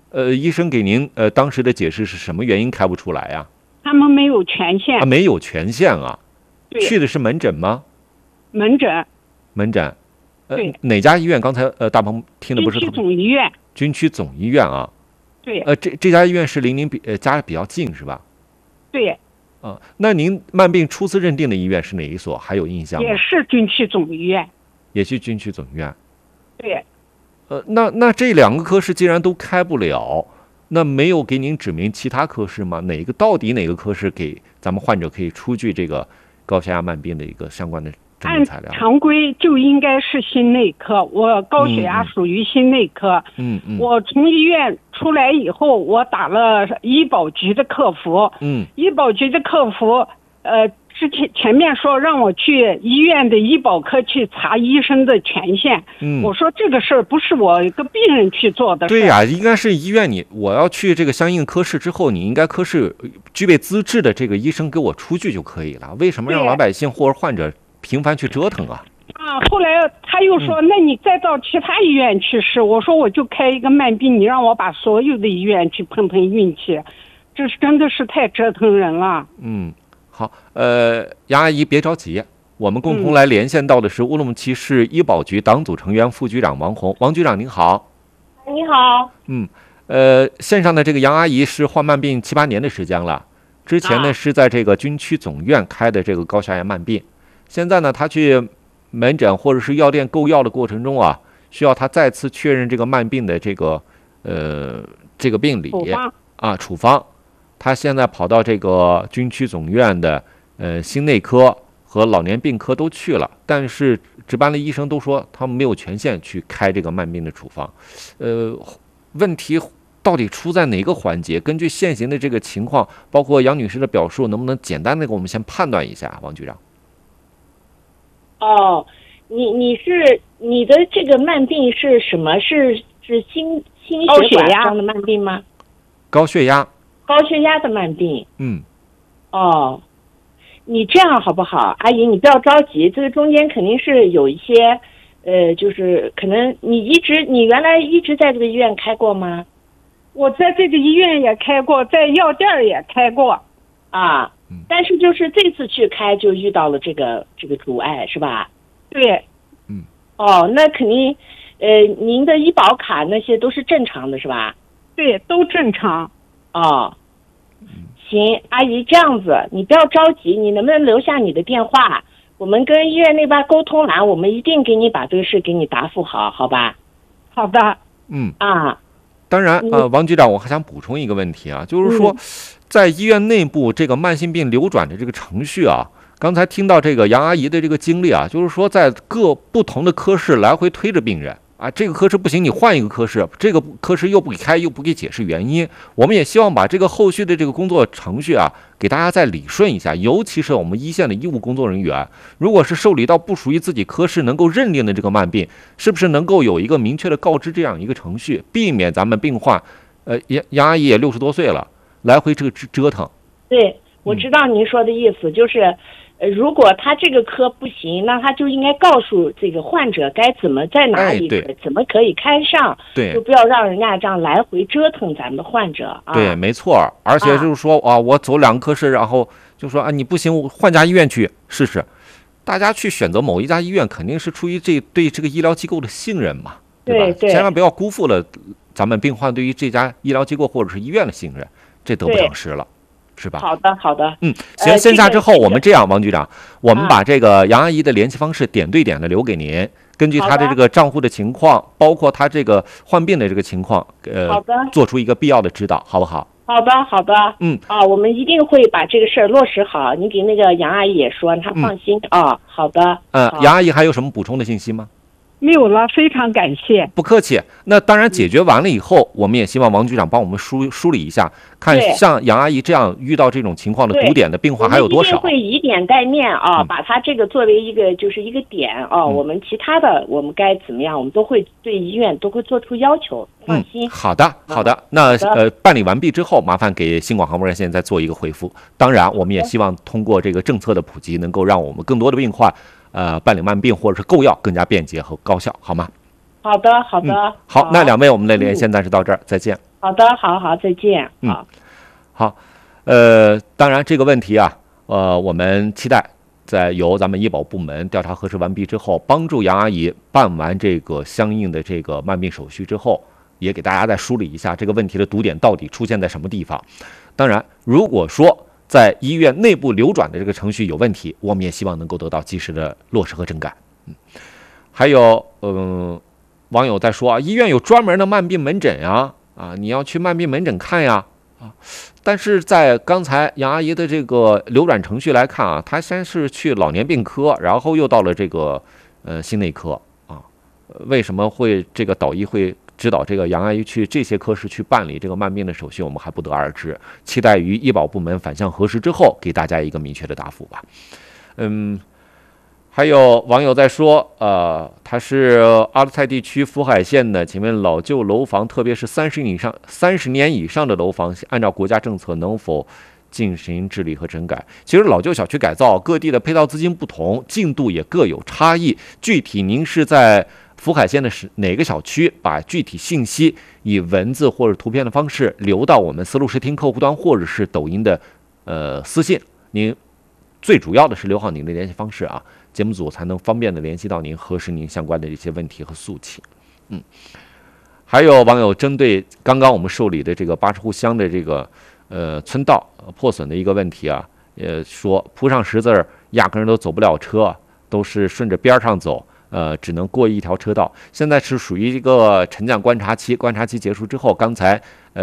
医生给您当时的解释是什么原因开不出来呀？ 他们没有权限。 没有权限啊。 对。 去的是门诊吗？ 门诊。 门诊。 对。 哪家医院？刚才大鹏听的不是。 军区总医院。 军区总医院啊。 对。 这家医院是离您家比较近是吧？ 对。 那您慢病初次认定的医院是哪一所？还有印象吗？ 也是军区总医院。 也是军区总医院。 对。 那这2个科室既然都开不了，那没有给您指明其他科室吗？到底哪个科室给咱们患者可以出具这个高血压慢病的一个相关的证明材料？ 按常规就应该是心内科，我高血压属于心内科。我从医院出来以后，我打了医保局的客服。医保局的客服之前面说让我去医院的医保科去查医生的权限。我说这个事儿不是我一个病人去做的事。 对呀，应该是医院我要去这个相应科室之后，你应该科室具备资质的这个医生给我出具就可以了。为什么让老百姓或者患者频繁去折腾啊？ 后来他又说，那你再到其他医院去试。我说我就开一个慢病，你让我把所有的医院去碰碰运气，这真的是太折腾人了。 好，杨阿姨别着急，我们共同来连线到的是乌鲁木齐市医保局党组成员、副局长王红。王局长您好。 你好。 线上的这个杨阿姨是患慢病7、8年的时间了，之前呢是在这个军区总院开的这个高血压慢病，现在呢她去门诊或者是药店购药的过程中啊，需要她再次确认这个慢病的这个病理处方。他现在跑到这个军区总院的心内科和老年病科都去了，但是值班的医生都说他们没有权限去开这个慢病的处方。问题到底出在哪个环节？根据现行的这个情况，包括杨女士的表述，能不能简单的给我们先判断一下，王局长？ 你的这个慢病是什么？是心血管上的慢病吗？ 高血压的慢病。你这样好不好，阿姨，你不要着急，这个中间肯定是有一些，就是可能你原来一直在这个医院开过吗？ 我在这个医院也开过，在药店也开过。 但是就是这次去开就遇到了这个阻碍，是吧？ 对。 那肯定，您的医保卡那些都是正常的，是吧？ 对，都正常。 行，阿姨，这样子你不要着急，你能不能留下你的电话？我们跟医院那边沟通完，我们一定给你把这个事给你答复好，好吧？ 好的。 当然王局长，我还想补充一个问题啊，就是说，在医院内部这个慢性病流转的这个程序啊，刚才听到这个杨阿姨的这个经历啊，就是说在各不同的科室来回推着病人。这个科室不行，你换一个科室，这个科室又不给开，又不给解释原因。我们也希望把这个后续的这个工作程序啊，给大家再理顺一下。尤其是我们一线的医务工作人员，如果是受理到不属于自己科室能够认定的这个慢病，是不是能够有一个明确的告知这样一个程序，避免咱们病患，杨阿姨也60多岁了，来回这个折腾。 对，我知道您说的意思，就是如果他这个科不行，那他就应该告诉这个患者该怎么在哪里，怎么可以开上，就不要让人家这样来回折腾咱们的患者啊。 对，没错。而且就是说我走2个科室，然后就说你不行，我换家医院去试试。大家去选择某一家医院，肯定是出于对这个医疗机构的信任嘛，对吧？千万不要辜负了咱们病患对于这家医疗机构或者是医院的信任，这得不偿失了。是吧？ 好的。 行，线下之后我们这样，王局长，我们把这个杨阿姨的联系方式点对点的留给您，根据她的这个账户的情况，包括她这个患病的这个情况，做出一个必要的指导，好不好？ 好的。我们一定会把这个事儿落实好。你给那个杨阿姨也说，她放心好的。 杨阿姨还有什么补充的信息吗？ 没有了，非常感谢。 不客气。那当然，解决完了以后，我们也希望王局长帮我们梳理一下，看像杨阿姨这样遇到这种情况的堵点的病患还有多少。 我们一定会以点带面把它这个作为一个点我们其他的我们该怎么样，我们都会对医院都会做出要求，放心。 好的。那办理完毕之后，麻烦给新广航播热线再做一个回复。当然，我们也希望通过这个政策的普及，能够让我们更多的病患。办理慢病或者是购药更加便捷和高效，好吗？ 好的。 好，那2位我们的连线暂时到这儿，再见。 好的，好，再见。 好，当然这个问题啊，我们期待在由咱们医保部门调查核实完毕之后，帮助杨阿姨办完这个相应的这个慢病手续之后，也给大家再梳理一下这个问题的堵点到底出现在什么地方。当然，如果说在医院内部流转的这个程序有问题，我们也希望能够得到及时的落实和整改。还有，网友在说啊，医院有专门的慢病门诊呀，你要去慢病门诊看呀，但是在刚才杨阿姨的这个流转程序来看啊，她先是去老年病科，然后又到了这个心内科啊，为什么会这个导医会指导这个杨阿姨去这些科室去办理这个慢病的手续，我们还不得而知，期待于医保部门反向核实之后给大家一个明确的答复吧。还有网友在说，他是阿勒泰地区福海县的，请问老旧楼房，特别是30年以上的楼房，按照国家政策能否进行治理和整改？其实老旧小区改造，各地的配套资金不同，进度也各有差异。具体您是在福海县的哪个小区？把具体信息以文字或者图片的方式留到我们丝路视听客户端或者是抖音的私信。您最主要的是留好您的联系方式啊。节目组才能方便的联系到您，核实您相关的一些问题和诉请。还有网友针对刚刚我们受理的这个80户乡的这个村道破损的一个问题啊，说铺上石子压根都走不了车，都是顺着边上走，只能过一条车道。现在是属于一个沉降观察期，观察期结束之后，刚才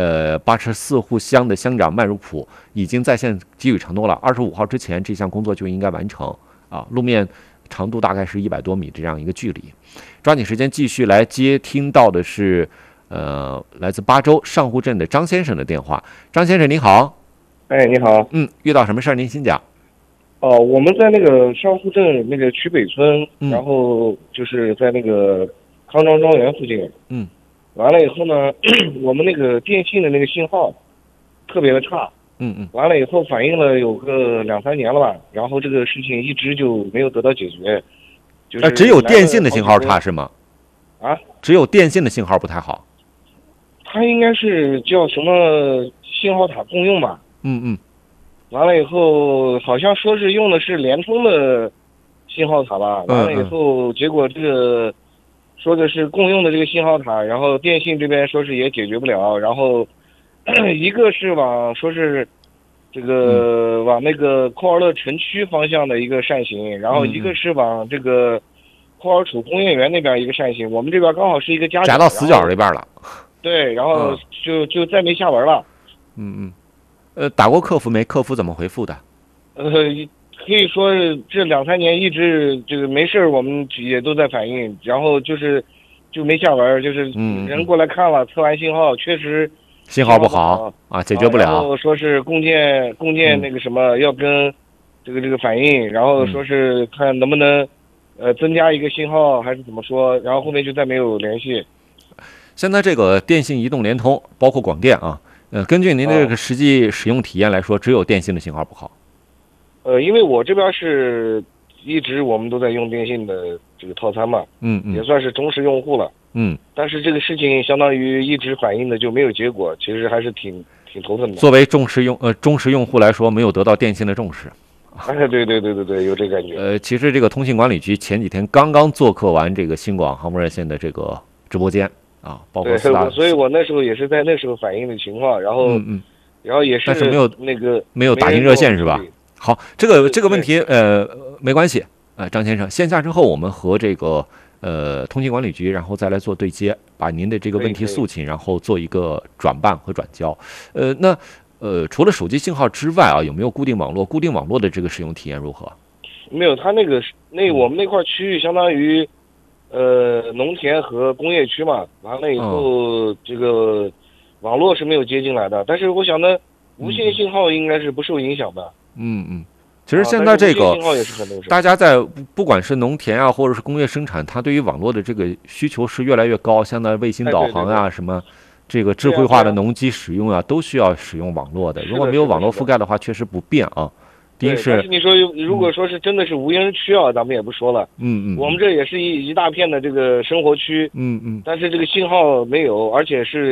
84户乡的乡长麦如普已经在线给予承诺了，25号之前这项工作就应该完成。路面长度大概是100多米这样一个距离。抓紧时间继续来接听到的是来自巴州上户镇的张先生的电话。张先生您好。 你好。 遇到什么事儿您先讲。 我们在那个上户镇那个曲北村，然后就是在那个康庄庄园附近。完了以后呢，我们那个电信的那个信号特别的差。完了以后反映了有个2-3年了吧，然后这个事情一直就没有得到解决。就是只有电信的信号差是吗？只有电信的信号不太好。 它应该是叫什么信号塔共用吧？完了以后好像说是用的是联通的信号塔吧？完了以后结果这个说的是共用的这个信号塔，然后电信这边说是也解决不了，然后。一个是往说是这个往那个库尔勒城区方向的一个扇形，然后一个是往这个库尔楚工业园那边一个扇形，我们这边刚好是一个夹角， 夹到死角这边了。 对，然后就再没下文了。 打过客服没？客服怎么回复的？ 可以说这2-3年一直这个没事，我们也都在反映，然后就没下文，就是人过来看了，测完信号确实。 信号不好解决不了。 然后说是共建那个什么，要跟这个反映，然后说是看能不能增加一个信号还是怎么说，然后后面就再没有联系。 现在这个电信、移动、联通，包括广电根据您的这个实际使用体验来说，只有电信的信号不好。 因为我这边是一直我们都在用电信的这个套餐嘛，也算是忠实用户了。但是这个事情相当于一直反映的就没有结果，其实还是挺头疼的。 作为忠实用户来说，没有得到电信的重视。 对，有这感觉。 其实这个通信管理局前几天刚刚做客完这个新广航空热线的这个直播间包括所以我那时候也是在那时候反映的情况，然后也是， 但是没有打进热线是吧？好，这个问题没关系张先生，线下之后我们和这个通信管理局，然后再来做对接，把您的这个问题诉请，然后做一个转办和转交。除了手机信号之外有没有固定网络？固定网络的这个使用体验如何？ 没有，它我们那块区域相当于农田和工业区嘛，完了以后这个网络是没有接进来的，但是我想呢，无线信号应该是不受影响的。 其实现在这个大家在不管是农田或者是工业生产，它对于网络的这个需求是越来越高。像那卫星导航什么这个智慧化的农机使用都需要使用网络的。如果没有网络覆盖的话，确实不便第一是， 但是你说如果说是真的是无人区咱们也不说了。我们这也是一大片的这个生活区。但是这个信号没有，而且是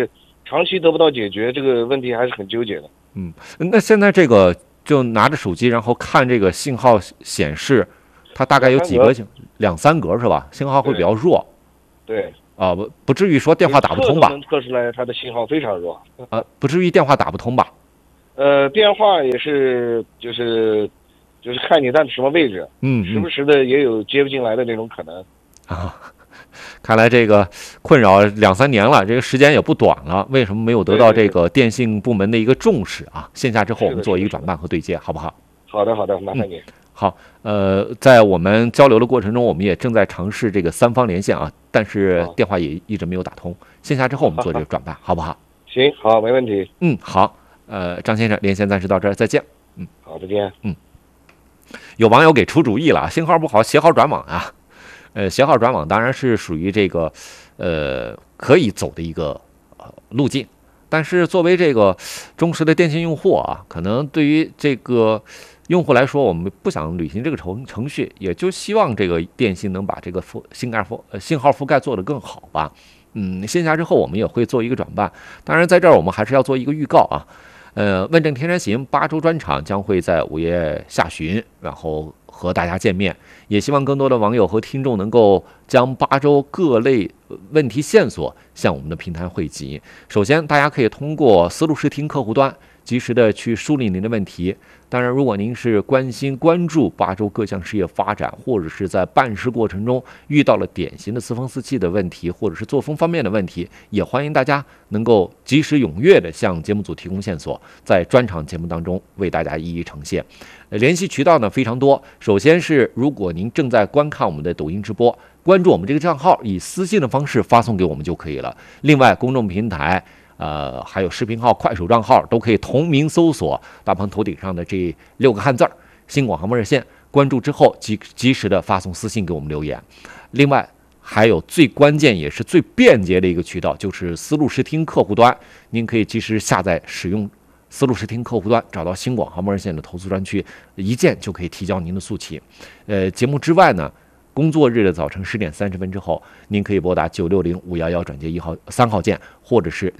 长期得不到解决，这个问题还是很纠结的。 那现在这个就拿着手机，然后看这个信号显示，它大概有几个2-3格是吧？信号会比较弱。 对。 不至于说电话打不通吧？ 能测出来它的信号非常弱。 不至于电话打不通吧？ 电话也是，就是看你在什么位置，时不时的也有接不进来的那种可能。 看来这个困扰2-3年了，这个时间也不短了。为什么没有得到这个电信部门的一个重视啊？线下之后我们做一个转办和对接，好不好？ 好的，麻烦你。 好，在我们交流的过程中，我们也正在尝试这个3方连线啊，但是电话也一直没有打通。线下之后我们做这个转办，好不好？ 行，好，没问题。 好，张先生，连线暂时到这儿，再见。 好，再见。 有网友给出主意了，信号不好，携号转网啊。携号转网当然是属于这个可以走的一个路径，但是作为这个忠实的电信用户啊，可能对于这个用户来说，我们不想履行这个程序，也就希望这个电信能把这个信号覆盖做得更好吧。线下之后我们也会做一个转办，当然在这儿我们还是要做一个预告啊。问政天山行8周专场将会在5月下旬，然后和大家见面，也希望更多的网友和听众能够将8周各类问题线索向我们的平台汇集。首先，大家可以通过思路视听客户端及时的去梳理您的问题。当然，如果您是关注8周各项事业发展，或者是在办事过程中遇到了典型的四风四气的问题，或者是作风方面的问题，也欢迎大家能够及时踊跃的向节目组提供线索，在专场节目当中为大家一一呈现。联系渠道呢非常多，首先是如果您正在观看我们的抖音直播，关注我们这个账号，以私信的方式发送给我们就可以了。另外，公众平台还有视频号、快手账号都可以同名搜索大鹏头顶上的这6个汉字新广航播热线，关注之后及时的发送私信给我们留言。另外还有最关键也是最便捷的一个渠道，就是思路视听客户端，您可以及时下载使用思路视听客户端，找到新广航播热线的投诉专区，一键就可以提交您的诉请。节目之外呢，工作日的早晨10点30分之后，您可以拨打960-511转接3号键，或者是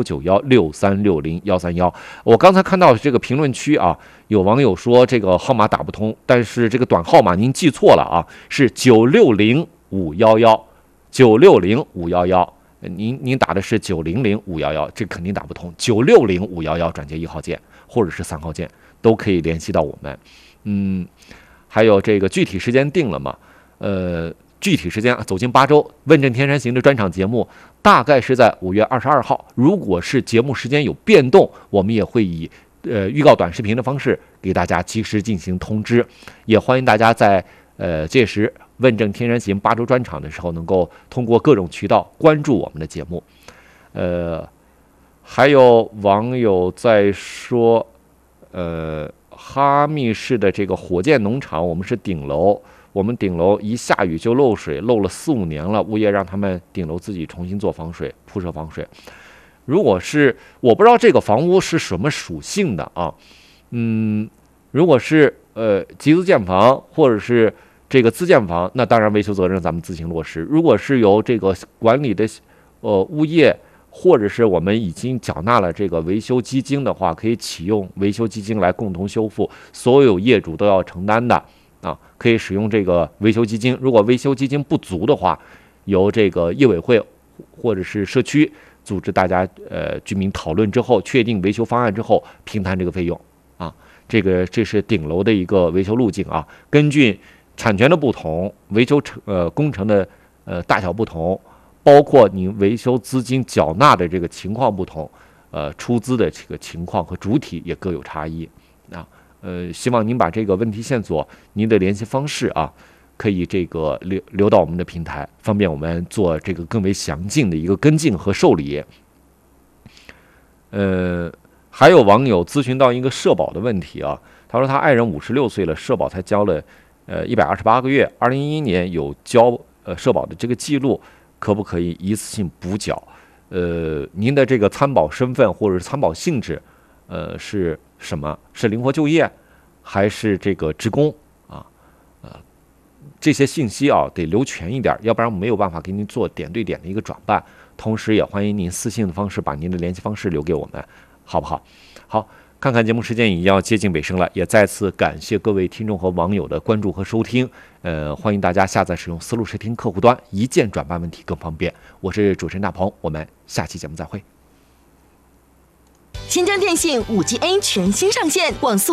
09916360-131。我刚才看到这个评论区啊，有网友说这个号码打不通，但是这个短号码您记错了啊，是960-511，960-511。您打的是900-511，这肯定打不通。960-511转接1号键或者是3号键都可以联系到我们。还有这个具体时间定了吗？具体时间走进8周问政天山行的专场节目大概是在5月22号。如果是节目时间有变动，我们也会以预告短视频的方式给大家及时进行通知。也欢迎大家在届时问政天山行8周专场的时候，能够通过各种渠道关注我们的节目。还有网友在说，哈密市的这个火箭农场，我们是顶楼，我们顶楼一下雨就漏水，漏了4-5年了，物业让他们顶楼自己重新做防水，铺设防水。如果是我不知道这个房屋是什么属性的啊，如果是集资建房或者是这个自建房，那当然维修责任咱们自行落实。如果是由这个管理的物业，或者是我们已经缴纳了这个维修基金的话，可以启用维修基金来共同修复，所有业主都要承担的啊，可以使用这个维修基金。如果维修基金不足的话，由这个业委会或者是社区组织大家居民讨论之后，确定维修方案之后平摊这个费用啊。这是顶楼的一个维修路径啊，根据产权的不同，维修工程的大小不同，包括你维修资金缴纳的这个情况不同，出资的这个情况和主体也各有差异啊。希望您把这个问题线索、您的联系方式啊，可以这个留到我们的平台，方便我们做这个更为详尽的一个跟进和受理。还有网友咨询到一个社保的问题啊，他说他爱人56岁了，社保才交了128个月，2011年有交社保的这个记录，可不可以一次性补缴？您的这个参保身份或者是参保性质，是什么？是灵活就业，还是这个职工啊？这些信息啊得留全一点，要不然没有办法给您做点对点的一个转办。 同时也欢迎您私信的方式把您的联系方式留给我们，好不好？好，看看节目时间已经要接近尾声了，也再次感谢各位听众和网友的关注和收听。欢迎大家下载使用思路视听客户端，一键转办问题更方便。我是主持人大鹏，我们下期节目再会。 新疆电信5G A 全新上线，网速